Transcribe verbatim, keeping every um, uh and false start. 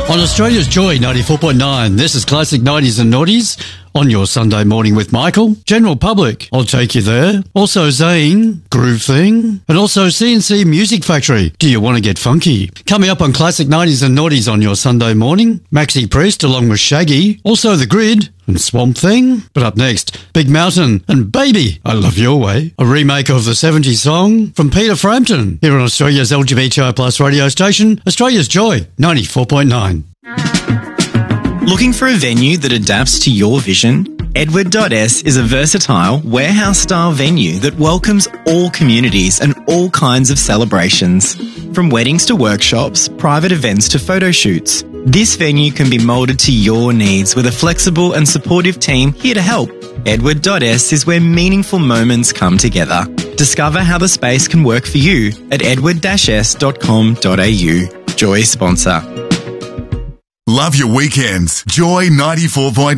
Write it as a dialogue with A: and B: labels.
A: On Australia's Joy ninety-four point nine, this is Classic nineties and Noughties on your Sunday morning with Michael. General Public, I'll Take You There. Also Zane, Groove Thing. And also C and C Music Factory, Do You Want to Get Funky? Coming up on Classic nineties and Noughties on your Sunday morning, Maxi Priest along with Shaggy. Also The Grid and Swamp Thing. But up next, Big Mountain and Baby, I Love Your Way. A remake of the seventies song from Peter Frampton. Here on Australia's L G B T I plus radio station, Australia's Joy ninety-four point nine.
B: Looking for a venue that adapts to your vision? Edward dot S is a versatile, warehouse-style venue that welcomes all communities and all kinds of celebrations. From weddings to workshops, private events to photo shoots, this venue can be moulded to your needs with a flexible and supportive team here to help. Edward dot S is where meaningful moments come together. Discover how the space can work for you at edward dash s dot com dot a u. Joy sponsor.
C: Love your weekends. Joy ninety-four point